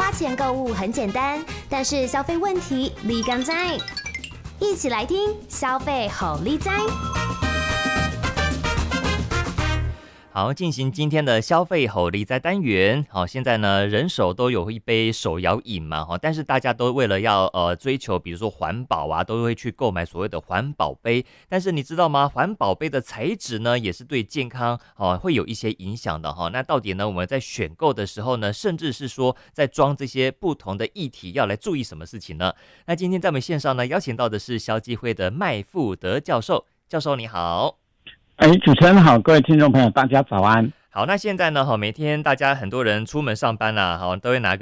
花钱购物很简单，但是消费问题立竿在。一起来听消费好利哉。 好，进行今天的消费好利哉单元。好，现在呢，人手都有一杯手摇饮嘛，但是大家都为了要追求，比如说环保啊，都会去购买所谓的环保杯。但是你知道吗？环保杯的材质呢，也是对健康会有一些影响的哈。那到底呢，我们在选购的时候呢，甚至是说在装这些不同的液体，要来注意什么事情呢？那今天在我们线上呢，邀请到的是消基会的麦富德教授。教授你好。 主持人好，各位听众朋友，大家早安。 好，那现在呢，每天大家很多人出门上班啊，都会拿